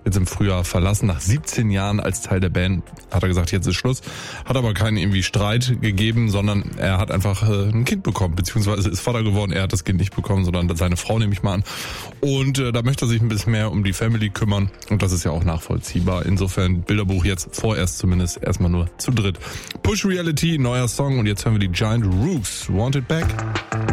jetzt im Frühjahr verlassen. Nach 17 Jahren als Teil der Band hat er gesagt, jetzt ist Schluss. Hat aber keinen irgendwie Streit gegeben, sondern er hat einfach ein Kind bekommen, beziehungsweise ist Vater geworden. Er hat das Kind nicht bekommen, sondern seine Frau, nehme ich mal an. Und da möchte er sich ein bisschen mehr um die Family kümmern. Und das ist ja auch nachvollziehbar. Insofern Bilderbuch jetzt vorerst zumindest erstmal nur zu dritt. Push Reality, neuer Song. Und jetzt hören wir die Giant Rooks. Want It Back?